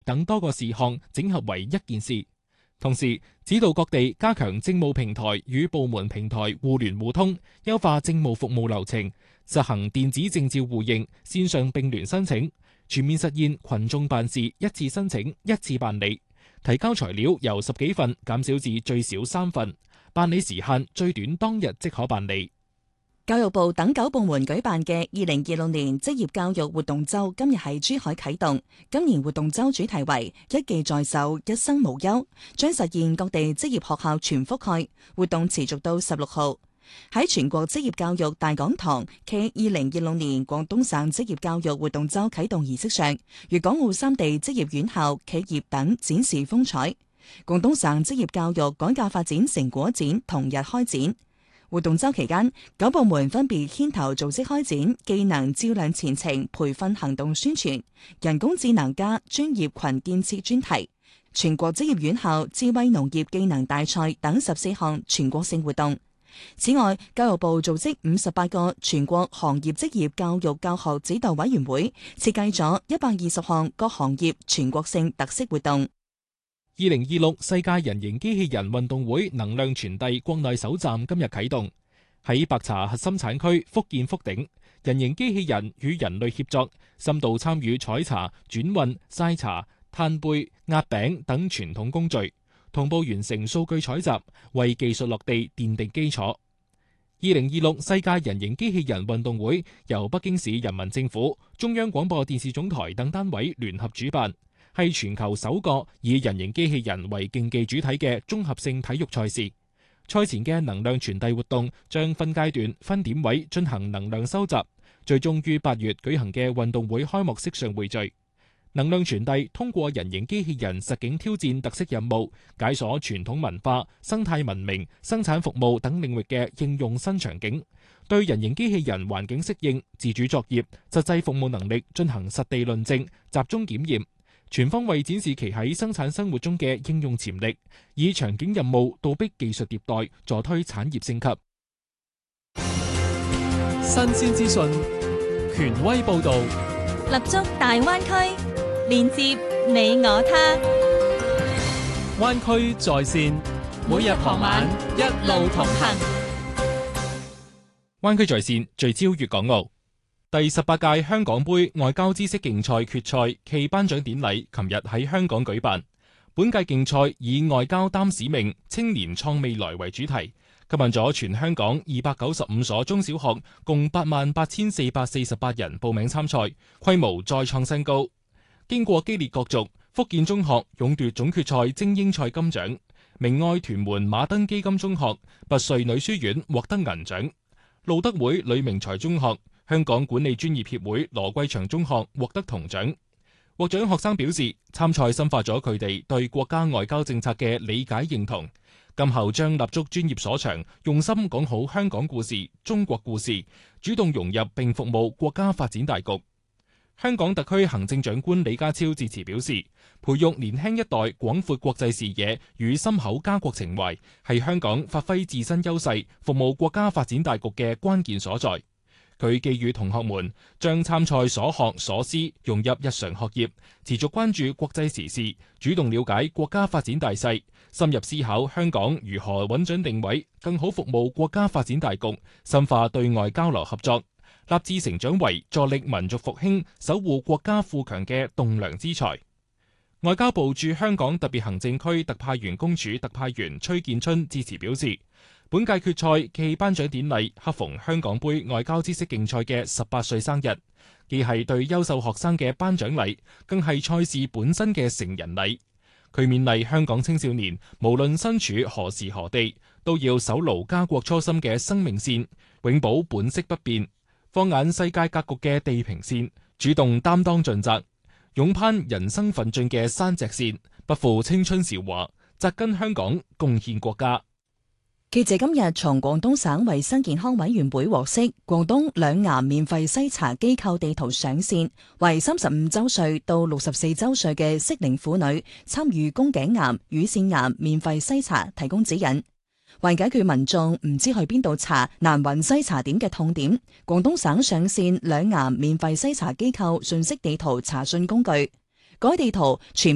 等多個事項整合為一件事。同時指導各地加強政務平台與部門平台互聯互通，優化政務服務流程，實行電子證照互認、線上並聯申請，全面實現群眾辦事一次申請一次辦理，提交材料由10幾份減少至最少3份，辦理時限最短當日即可辦理。 教育部等9部門舉辦嘅2026年職業教育活動週今日喺珠海啟動。今年活動週主題為一技在手，一生無憂，將實現各地職業學校全覆蓋。活動持續到16號。喺全國職業教育大講堂暨2026年廣東省職業教育活動週啟動儀式上，粵港澳3地職業院校、企業等展示風采。廣東省職業教育改革發展成果展同日開展。活動週期間，9部門分別牽頭組織開展技能照亮前程培訓行動宣傳、人工智能加專業群建設專題、全國職業院校智慧農業技能大賽等14項全國性活動。此外，教育部組織58個全國行業職業教育教學指導委員會，設計咗120項各行業全國性特色活動。 2026世界人形機器人運動會能量傳遞國內首站今日啟動，喺白茶核心產區福建福鼎，人形機器人與人類協作，深度參與採茶、轉運、曬茶、炭焙、壓餅等傳統工序，同步完成數據採集，為技術落地奠定基礎。2026世界人形機器人運動會由北京市人民政府、中央廣播電視總台等單位聯合主辦，係全球首個以人形機器人為競技主體嘅綜合性體育賽事。賽前嘅能量傳遞活動將分階段、分點位進行能量收集，最終於8月舉行嘅運動會開幕式上匯聚。能量傳遞通過人形機器人實景挑戰特色任務，解鎖傳統文化、生態文明、生產服務等領域嘅應用新場景，對人形機器人環境適應、自主作業、實際服務能力進行實地論證、集中檢驗，全方位展示其喺生產生活中嘅應用潛力，以場景任務倒逼技術迭代，助推產業升級。 新鮮資訊，權威報導， 立足大灣區，連接你我他。 灣區在線，每日傍晚一路同行。 灣區在線聚焦粵港澳。第18屆香港杯外交知識競賽決賽暨頒獎典禮琴日喺香港舉辦。本屆競賽以外交擔使命、青年創未來為主題，吸引咗全香港295所中小學共88,448人報名參賽，規模再創新高。經過激烈角逐，福建中學勇奪總決賽精英賽金獎，明愛屯門馬登基金中學、拔萃女書院獲得銀獎，路德會呂明才中學、香港管理專業協會羅桂祥中學獲得銅獎。獲獎學生表示，參賽深化咗佢哋對國家外交政策嘅理解認同，今後將立足專業所長，用心講好香港故事、中國故事，主動融入並服務國家發展大局。香港特區行政長官李家超致辭表示，培育年輕一代廣闊國際視野與深厚家國情懷，係香港發揮自身優勢、服務國家發展大局嘅關鍵所在。佢寄語同學們將參賽所學所思融入日常學業，持續關注國際時事，主動了解國家發展大勢，深入思考香港如何穩準定位，更好服務國家發展大局，深化對外交流合作，立志成長為助力民族復興、守護國家富強嘅棟樑之才。外交部駐香港特別行政區特派員公署特派員崔建春致辭表示，本屆決賽暨頒獎典禮恰逢香港杯外交知識競賽嘅18歲生日，既係對優秀學生嘅頒獎禮，更係賽事本身嘅成人禮。佢勉勵香港青少年，無論身處何時何地，都要守牢家國初心嘅生命線，永保本色不變，放眼世界格局嘅地平線，主動擔當盡責，勇攀人生奮進嘅山脊線，不負青春韶華，扎根香港，貢獻國家。 記者今日從廣東省衛生健康委員會獲悉，廣東兩癌免費篩查機構地圖上線，為35周歲到64周歲嘅適齡婦女參與宮頸癌、乳腺癌免費篩查提供指引。為解決民眾唔知去邊度查、難揾篩查點嘅痛點，廣東省上線兩癌免費篩查機構信息地圖查詢工具，該地圖全